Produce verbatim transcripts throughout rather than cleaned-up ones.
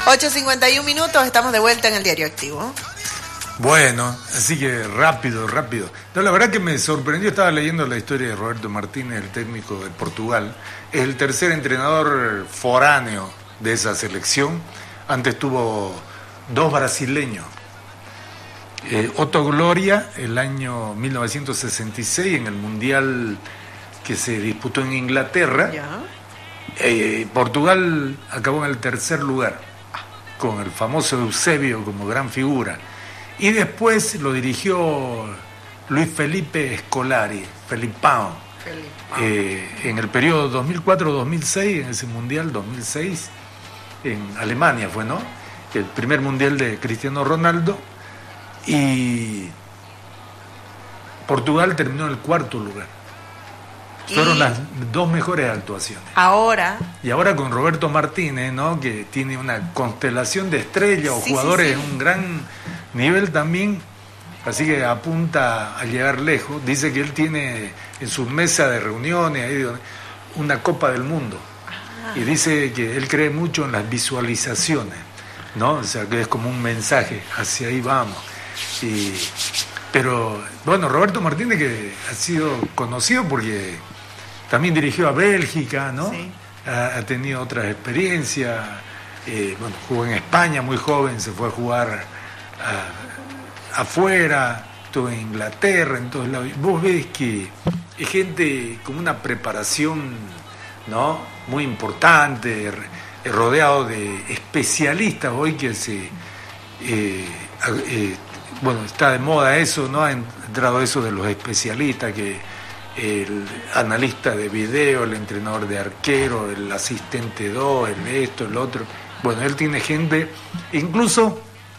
ocho cincuenta y uno minutos, estamos de vuelta en el Diario Activo. Bueno, así que rápido, rápido. No, la verdad que me sorprendió, estaba leyendo la historia de Roberto Martínez, el técnico de Portugal. Es el tercer entrenador foráneo de esa selección. Antes tuvo dos brasileños. Eh, Otto Gloria, el año mil novecientos sesenta y seis, en el Mundial que se disputó en Inglaterra. Eh, Portugal acabó en el tercer lugar, con el famoso Eusebio como gran figura. Y después lo dirigió Luis Felipe Scolari, Felipao, eh, en el periodo dos mil cuatro dos mil seis, en ese Mundial dos mil seis, en Alemania fue, ¿no? El primer Mundial de Cristiano Ronaldo, y Portugal terminó en el cuarto lugar. Fueron las dos mejores actuaciones. Ahora. Y ahora con Roberto Martínez, ¿no? Que tiene una constelación de estrellas o sí, jugadores en sí, sí. un gran nivel también. Así que apunta a llegar lejos. Dice que él tiene en su mesa de reuniones ahí una Copa del Mundo. Ah. Y dice que él cree mucho en las visualizaciones, ¿no? O sea, que es como un mensaje, hacia ahí vamos. Y, pero, bueno, Roberto Martínez, que ha sido conocido porque también dirigió a Bélgica, ¿no? Sí. Ha, ha tenido otras experiencias. Eh, bueno, jugó en España muy joven, se fue a jugar a, afuera, estuvo en Inglaterra, en todos lados. Vos ves que es gente con una preparación, ¿no? Muy importante, rodeado de especialistas hoy que se... Eh, eh, bueno, está de moda eso, ¿no? Ha entrado eso de los especialistas, que el analista de video, el entrenador de arquero, el asistente dos, el esto, el otro. Bueno, él tiene gente, incluso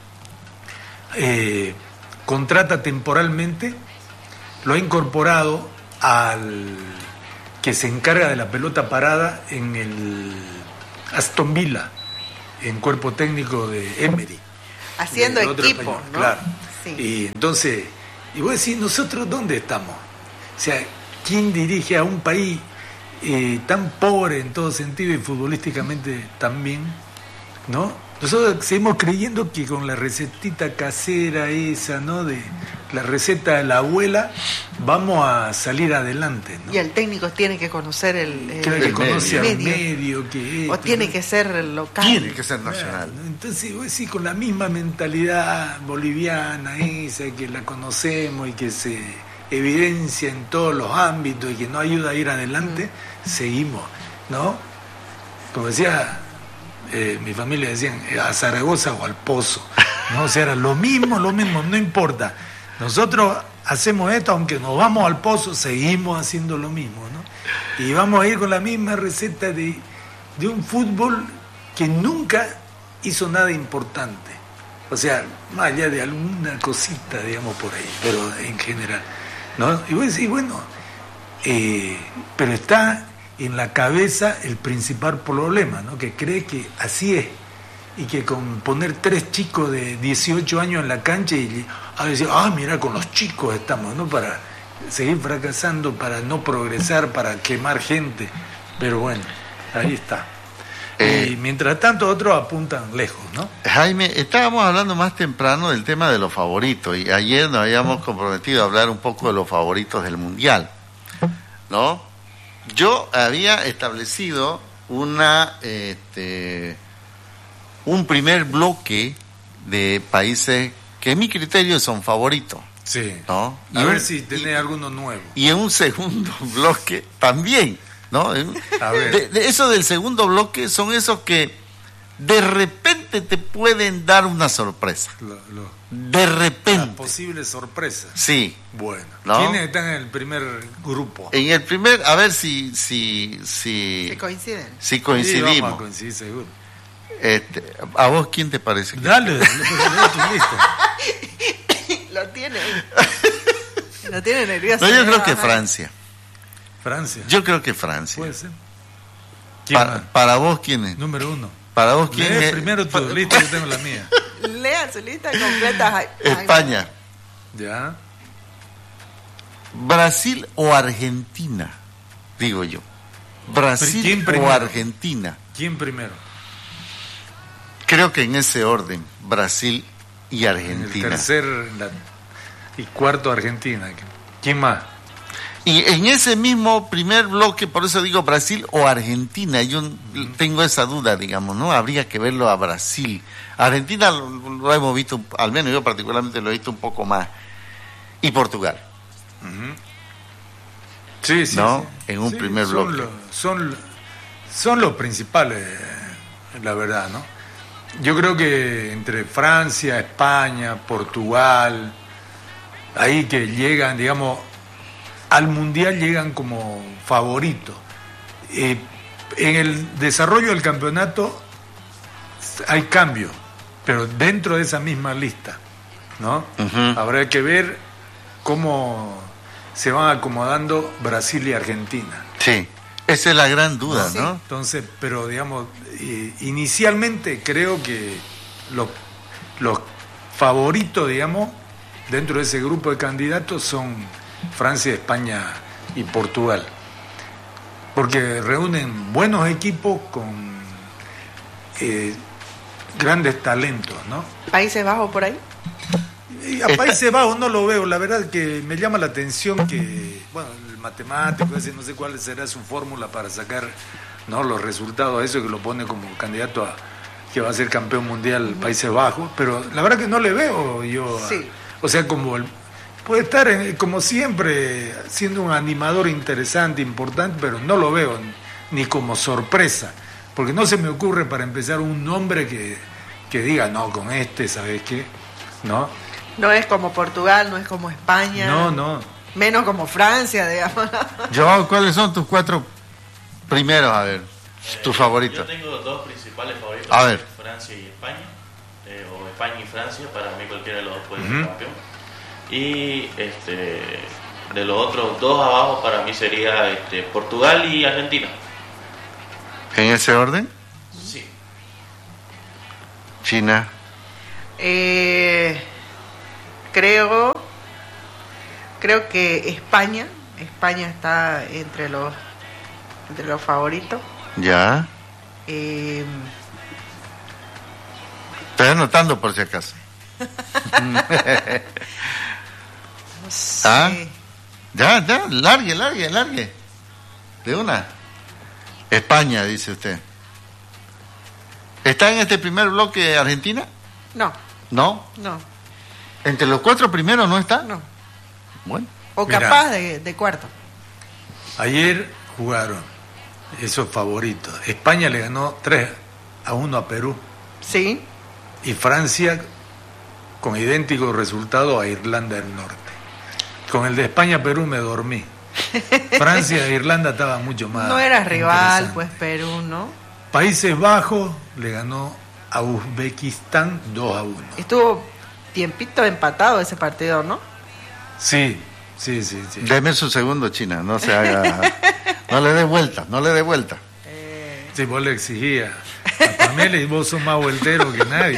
eh, contrata temporalmente, lo ha incorporado al que se encarga de la pelota parada en el Aston Villa, en cuerpo técnico de Emery. Haciendo equipo, ¿no? Claro. Sí. Y entonces, y vos decís, ¿nosotros dónde estamos? O sea, ¿quién dirige a un país eh, tan pobre en todo sentido y futbolísticamente también, ¿no? Nosotros seguimos creyendo que con la recetita casera esa, ¿no? De la receta de la abuela, vamos a salir adelante, ¿no? Y el técnico tiene que conocer el, el, que el conoce medio, al medio que o tiene que ser local. Tiene que ser nacional. Claro, entonces, vos sí, con la misma mentalidad boliviana esa, que la conocemos y que se evidencia en todos los ámbitos y que nos ayuda a ir adelante, mm. seguimos, ¿no? Como decía... Eh, mi familia decían a Zaragoza o al Pozo, ¿no? O sea, era lo mismo, lo mismo, no importa. Nosotros hacemos esto, aunque nos vamos al Pozo, seguimos haciendo lo mismo, ¿no? Y vamos a ir con la misma receta de, de un fútbol que nunca hizo nada importante. O sea, más allá de alguna cosita, digamos, por ahí, pero en general, ¿no? Y vos decís, bueno, eh, pero está... en la cabeza el principal problema, ¿no? Que cree que así es y que con poner tres chicos de dieciocho años en la cancha y a decir, ah, mira, con los chicos estamos, ¿no? Para seguir fracasando, para no progresar, para quemar gente, pero bueno, ahí está. Eh, y mientras tanto otros apuntan lejos, ¿no? Jaime, estábamos hablando más temprano del tema de los favoritos y ayer nos habíamos comprometido a hablar un poco de los favoritos del Mundial, ¿no? Yo había establecido una este, un primer bloque de países que en mi criterio son favoritos. Sí. ¿No? A y ver un, si tenés alguno nuevo. Y en un segundo bloque también, ¿no? A ver. De, de eso del segundo bloque son esos que de repente te pueden dar una sorpresa. Lo, lo, de repente. Una posible sorpresa. Sí. Bueno. ¿No? ¿Quiénes están en el primer grupo? En el primer, a ver si si si, si coinciden. Si coincidimos. Sí, vamos a coincidir seguro. Este, ¿a vos quién te parece? Dale, dale, listo. Lo tiene. Lo tiene nervioso. No, yo creo que Francia. Francia. Yo creo que Francia. Puede ser. Para, para vos, ¿quién es? Número uno. Para vos, ¿quién Lee es? primero tu lista, yo tengo la mía. Lea su lista completa. España. Ya. Brasil o Argentina, digo yo. Brasil o Argentina. ¿Quién primero? creo que en ese orden, Brasil y Argentina. El tercer la, y cuarto Argentina. ¿Quién más? Y en ese mismo primer bloque, por eso digo Brasil o Argentina, yo uh-huh. tengo esa duda, digamos, ¿no? Habría que verlo a Brasil. Argentina lo, lo hemos visto, al menos yo particularmente lo he visto un poco más. Y Portugal. Uh-huh. Sí, sí, ¿no? Sí. En un sí, primer son bloque. Lo, son, son los principales, la verdad, ¿no? Yo creo que entre Francia, España, Portugal, ahí que llegan, digamos, al Mundial llegan como favoritos. Eh, en el desarrollo del campeonato hay cambios, pero dentro de esa misma lista, ¿no? Uh-huh. Habrá que ver cómo se van acomodando Brasil y Argentina. Sí, esa es la gran duda, ¿no? ¿no? Entonces, pero digamos, eh, inicialmente creo que los, los favoritos, digamos, dentro de ese grupo de candidatos son Francia, España y Portugal, porque reúnen buenos equipos con eh, grandes talentos, ¿no? ¿Países Bajos por ahí? Y a Países Bajos no lo veo, la verdad que me llama la atención que, bueno, el matemático ese no sé cuál será su fórmula para sacar, ¿no?, los resultados, eso que lo pone como candidato a que va a ser campeón mundial uh-huh. Países Bajos, pero la verdad que no le veo yo, sí. a, o sea, como el, puede estar en, como siempre siendo un animador interesante, importante, pero no lo veo ni como sorpresa, porque no se me ocurre para empezar un nombre que, que diga, no, con este, ¿sabes qué? ¿No? No es como Portugal, no es como España. No, no. Menos como Francia, digamos. Joao, ¿cuáles son tus cuatro primeros, a ver, eh, tus favoritos? Yo tengo dos principales favoritos, a ver. Francia y España, eh, o España y Francia, para mí cualquiera de los dos puede ser uh-huh. campeón. Y este, de los otros dos abajo para mí sería este, Portugal y Argentina. ¿En ese orden? Sí. China. Eh, creo, creo que España, España está entre los, entre los favoritos. Ya. Eh, Estoy anotando por si acaso. no sé. ¿Ah? Ya, ya, largue, largue, largue. De una. España, dice usted. ¿Está en este primer bloque Argentina? No. ¿No? No. ¿Entre los cuatro primeros no está? No. Bueno. O Mirá, capaz de, de cuarto. Ayer jugaron esos favoritos. España le ganó tres a uno a Perú. Sí. Y Francia con idéntico resultado a Irlanda del Norte. Con el de España-Perú me dormí. Francia e Irlanda estaban mucho más. No era rival, pues Perú, ¿no? Países Bajos le ganó a Uzbekistán dos a uno. Estuvo tiempito empatado ese partido, ¿no? Sí, sí, sí, sí. Deme su segundo, China, no se haga. No le dé vuelta, no le dé vuelta. Eh... Sí, vos le exigías a Pamela y vos sos más voltero que nadie.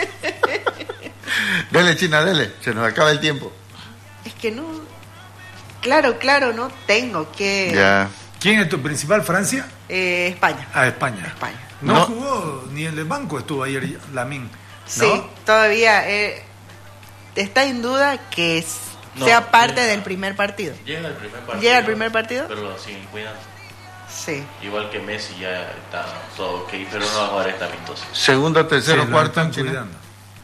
Dele, China, dele, se nos acaba el tiempo. Es que no. Claro, claro, no tengo que. Ya. ¿Quién es tu principal, Francia? Eh, España. Ah, España. España. No, No. jugó ni el del banco, estuvo ayer Lamine. ¿No? Sí, todavía eh, está en duda que s- No, sea parte llega. del primer partido. Llega el primer partido. ¿Llega el primer partido? Pero lo siguen cuidando. Sí. Igual que Messi ya está todo ok, pero no va a jugar esta amistosa. Segundo, tercero, Sí, lo cuarto, están China. cuidando.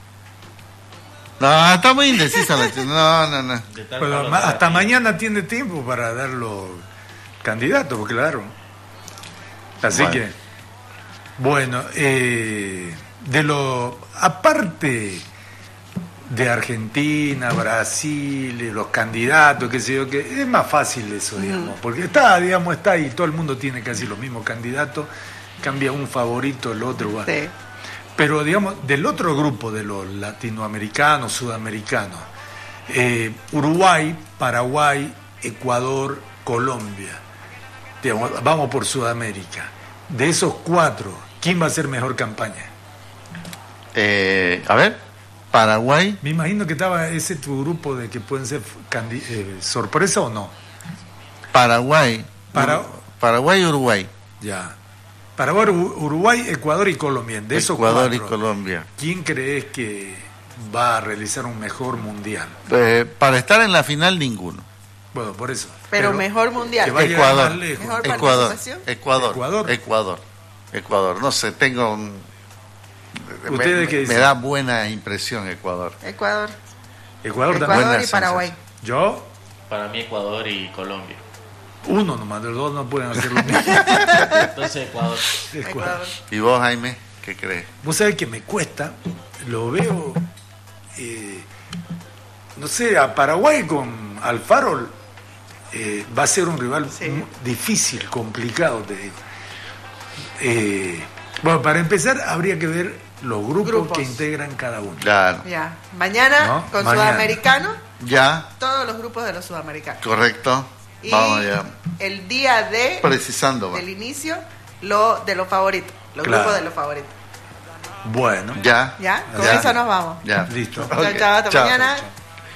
No, está muy indecisa la China. No, no, no. De tal Pero palo ma- para hasta ti. mañana tiene tiempo para dar los candidatos, claro. Así Bueno. que, bueno, eh, de lo aparte de Argentina, Brasil, y los candidatos, qué sé yo, que es más fácil eso, digamos, porque está, digamos, está ahí, todo el mundo tiene casi los mismos candidatos, cambia un favorito, el otro va. Sí. Pero, digamos, del otro grupo de los latinoamericanos, sudamericanos, eh, Uruguay, Paraguay, Ecuador, Colombia, digamos, vamos por Sudamérica. De esos cuatro, ¿quién va a hacer mejor campaña? Eh, a ver, Paraguay. Me imagino que estaba ese tu grupo de que pueden ser candi- eh, sorpresa o no. Paraguay. Para- Ur- Paraguay y Uruguay. Ya. Paraguay, Uruguay, Ecuador y Colombia. De esos Ecuador cuatro, y Colombia. ¿Quién crees que va a realizar un mejor mundial? Eh, para estar en la final, ninguno. Bueno, por eso. Pero, mejor mundial. Que va a llegar Ecuador. más lejos. Mejor Ecuador. participación. Ecuador. Ecuador. Ecuador. Ecuador. No sé, tengo un... ¿Ustedes me, qué me dicen? da buena impresión Ecuador. Ecuador. Ecuador, Ecuador también. Buena y Paraguay. Yo, Para mí Ecuador y Colombia. uno nomás, de los dos no pueden hacer lo mismo. Entonces Ecuador. Ecuador. Ecuador. ¿Y vos, Jaime, qué crees? Vos sabés que me cuesta, lo veo, eh, no sé, a Paraguay con Alfaro eh, va a ser un rival Sí. mu- difícil, complicado, te digo. Eh, bueno, para empezar habría que ver los grupos, Grupos. que integran cada uno. Claro. Ya. Mañana ¿No? con Mañana. Sudamericano, Ya, todos los grupos de los sudamericanos. correcto. Y Vamos ya. el día de Precisando. va. del inicio, lo de los favoritos, los Claro. grupos de los favoritos. Bueno, Ya. ¿Ya? Con Ya. eso nos vamos. Ya. listo. Ok. Chao, chao, hasta Chao. mañana. Chao.